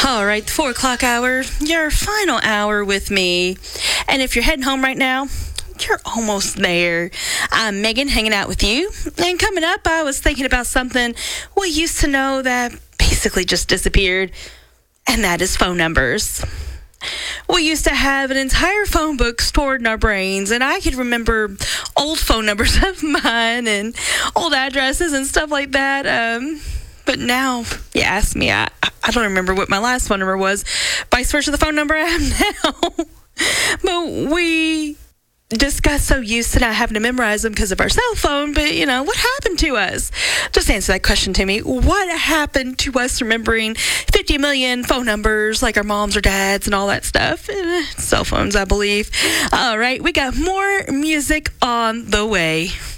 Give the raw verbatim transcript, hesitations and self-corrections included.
All right, the four o'clock hour, your final hour with me. And if you're heading home right now, you're almost there. I'm Megan, hanging out with you. And coming up, I was thinking about something we used to know that basically just disappeared, and that is phone numbers. We used to have an entire phone book stored in our brains, and I could remember old phone numbers of mine and old addresses and stuff like that. Um, but now, you ask me, I, I don't remember what my last phone number was. Vice versa, the phone number I have now. But we just got so used to not having to memorize them because of our cell phone. But, you know, what happened to us? Just answer that question to me. What happened to us remembering fifty million phone numbers like our moms or dads and all that stuff? Eh, cell phones, I believe. All right, we got more music on the way.